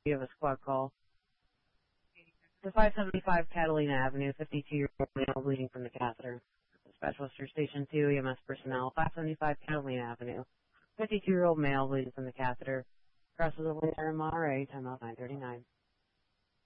You have a squad call. The 575 Catalina Avenue, 52-year-old male bleeding from the catheter. Specialist for Station 2, EMS personnel, 575 Catalina Avenue. 52-year-old male bleeding from the catheter. Crosses over near MRA, time out 9:39.